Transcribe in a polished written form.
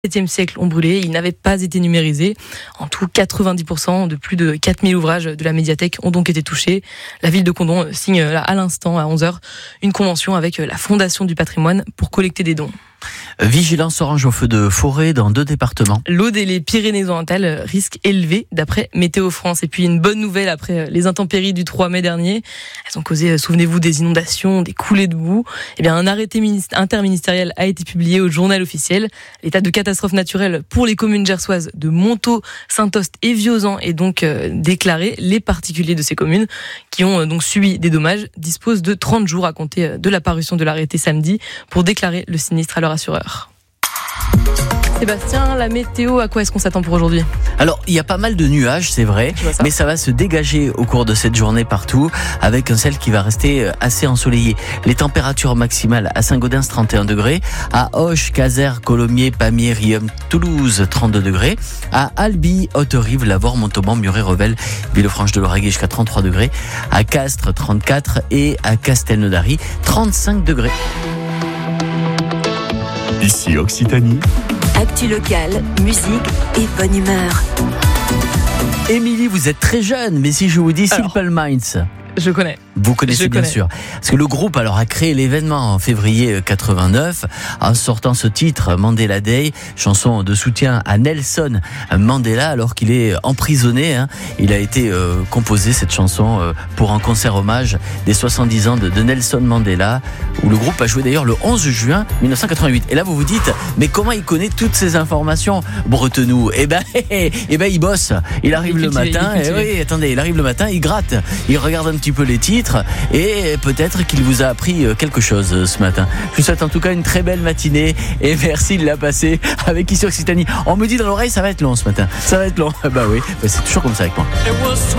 XVIIe siècle ont brûlé, ils n'avaient pas été numérisés. En tout, 90% de plus de 4000 ouvrages de la médiathèque ont donc été touchés. La ville de Condom signe à l'instant, à 11h, une convention avec la Fondation du patrimoine pour collecter des dons. Vigilance orange au feu de forêt dans 2 départements. L'Aude et les Pyrénées-Orientales, risque élevé d'après Météo France. Et puis une bonne nouvelle après les intempéries du 3 mai dernier. Elles ont causé, souvenez-vous, des inondations, des coulées de boue. Eh bien, un arrêté interministériel a été publié au journal officiel. L'état de catastrophe naturelle pour les communes gersoises de Montaut, Saint-Ost et Viozan est donc déclaré. Les particuliers de ces communes qui ont donc subi des dommages disposent de 30 jours à compter de la parution de l'arrêté samedi pour déclarer le sinistre à leur assureur. Sébastien, la météo, à quoi est-ce qu'on s'attend pour aujourd'hui ? Alors, il y a pas mal de nuages, c'est vrai, mais ça va se dégager au cours de cette journée partout, avec un ciel qui va rester assez ensoleillé. Les températures maximales à Saint-Gaudens, 31 degrés, à Auch, Caser, Colomiers, Pamiers, Riom, Toulouse, 32 degrés, à Albi, Haute-Rive, Lavore, Montauban, Muret, Revel, Villefranche-de-Lauragais jusqu'à 33 degrés, à Castres, 34 et à Castelnaudary, 35 degrés. Ici Occitanie. Actu locale, musique et bonne humeur. Émilie, vous êtes très jeune, mais si je vous dis Simple Minds, je connais. vous connaissez bien sûr. Parce que le groupe alors a créé l'événement en février 89 en sortant ce titre Mandela Day, chanson de soutien à Nelson Mandela alors qu'il est emprisonné. Il a été composé cette chanson pour un concert hommage des 70 ans de Nelson Mandela, où le groupe a joué d'ailleurs le 11 juin 1988. Et là vous vous dites, mais comment il connaît toutes ces informations, Bretenoux ? Eh ben il bosse. Il arrive le matin. Il arrive le matin, il gratte, il regarde un petit peu les titres. Et peut-être qu'il vous a appris quelque chose ce matin. Je vous souhaite en tout cas une très belle matinée et merci de la passer avec Ici Occitanie. On me dit dans l'oreille, ça va être long ce matin. Ça va être long. Bah oui, c'est toujours comme ça avec moi.